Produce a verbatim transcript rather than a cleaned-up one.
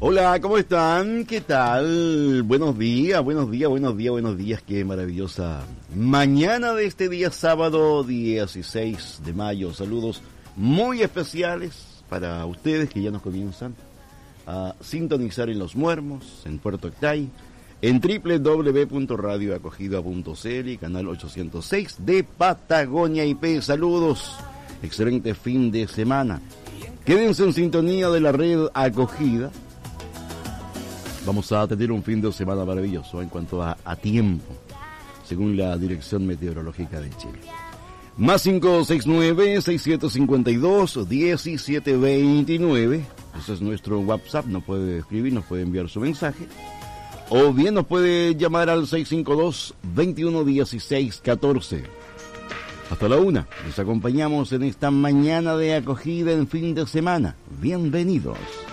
Hola, ¿cómo están? ¿Qué tal? Buenos días, buenos días, buenos días, buenos días. Qué maravillosa mañana de este día sábado dieciséis de mayo. Saludos muy especiales para ustedes que ya nos comienzan a sintonizar en Los Muermos, en Puerto Octay, en doble u doble u doble u punto radio acogida punto c l, canal ochocientos seis de Patagonia I P. Saludos, excelente fin de semana. Quédense en sintonía de la red Acogida. Vamos a tener un fin de semana maravilloso en cuanto a, a tiempo, según la Dirección Meteorológica de Chile. Más cinco seis nueve, seis siete cinco dos, uno siete dos nueve. Ese es nuestro WhatsApp. Nos puede escribir, nos puede enviar su mensaje. O bien nos puede llamar al seis cinco dos, veintiuno dieciséis catorce. Hasta la una. Les acompañamos en esta mañana de acogida en fin de semana. Bienvenidos.